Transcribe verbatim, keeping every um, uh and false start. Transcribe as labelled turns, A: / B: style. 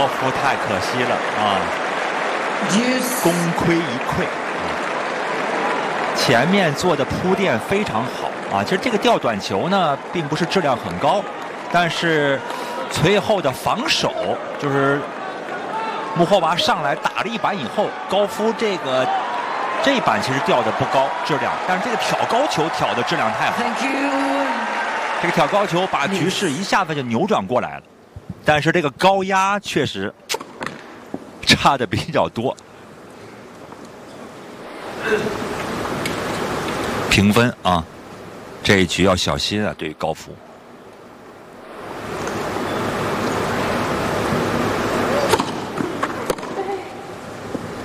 A: 高夫太可惜了啊，功亏一篑。前面做的铺垫非常好啊，其实这个吊短球呢，并不是质量很高，但是随后的防守就是穆霍娃上来打了一板以后，高夫这个这一板其实吊的不高质量，但是这个挑高球挑的质量太好。这个挑高球把局势一下子就扭转过来了，但是这个高压确实差的比较多。评分啊，这一局要小心啊，对于高夫。